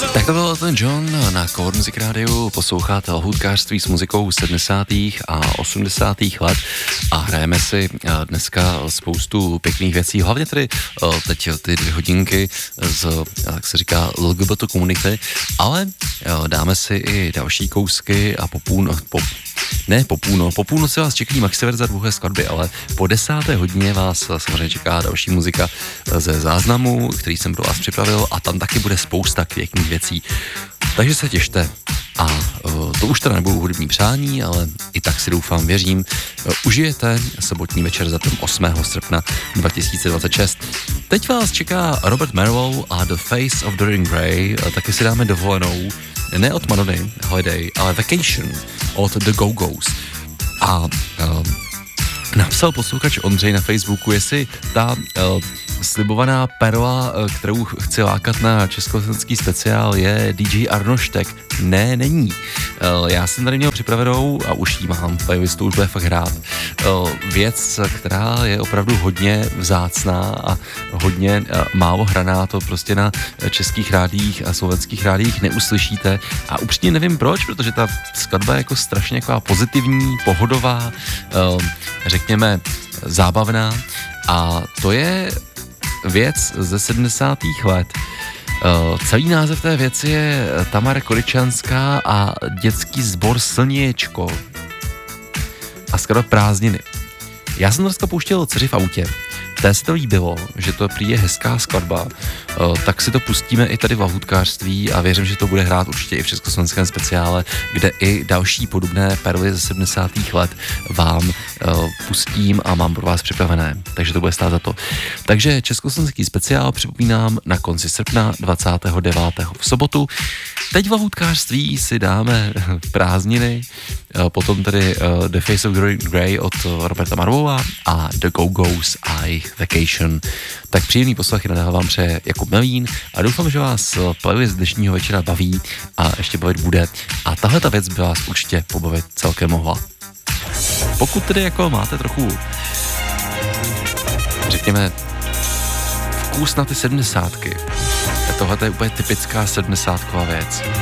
Tak to byl Elton John na Core Music Radio, posloucháte lahůdkářství s muzikou 70. a 80. let a hrajeme si dneska spoustu pěkných věcí, hlavně tedy teď ty 2 hodinky z, jak se říká, LGBT komunity, ale dáme si i další kousky a po půlnoci vás čekají Maxiverza 2. skladby, ale po 10. hodině vás samozřejmě čeká další muzika ze záznamu, který jsem pro vás připravil a tam taky bude spousta pěkných věcí. Takže se těšte. A to už teda nebudou hudební přání, ale i tak si doufám, věřím, užijete sobotní večer za 8. srpna 2026. Teď vás čeká Robert Merrill a The Face of Dorian Gray, taky si dáme dovolenou, ne od Madony, Holiday, ale Vacation od The Go-Go's. A napsal posluchač Ondřej na Facebooku, jestli ta slibovaná perla, kterou chci lákat na československý speciál, je DJ Arnoštek. Ne, není. Já jsem tady měl připravenou, a už jí mám, playlistu už bude fakt hrát, věc, která je opravdu hodně vzácná a hodně málo hraná, to prostě na českých rádiích a slovenských rádiích neuslyšíte. A upřímně nevím proč, protože ta skladba je jako strašně taková pozitivní, pohodová, řekněme zábavná, a to je věc ze 70. let. Celý název té věci je Tamara Količanská a dětský sbor Slněčko a skladba Prázdniny. Já jsem dneska pouštěl dceři v autě. Té se to líbilo, že to prý je hezká skladba, tak si to pustíme i tady v lahůdkářství a věřím, že to bude hrát určitě i v československém speciále, kde i další podobné perly ze 70. let vám pustím a mám pro vás připravené, takže to bude stát za to. Takže československý speciál připomínám na konci srpna 29. v sobotu. Teď v lahůdkářství si dáme Prázdniny, potom tedy The Face of Grey od Roberta Marvola a The Go-Go's a jejich Vacation. Tak příjemný poslechy nadávám přeje Jakub Melín a doufám, že vás playlist dnešního večera baví a ještě bavit bude. A tahle ta věc by vás určitě pobavit celkem mohla. Pokud tedy jako máte trochu, řekněme, vkus na ty 70ky, tohle je úplně typická 70ková věc.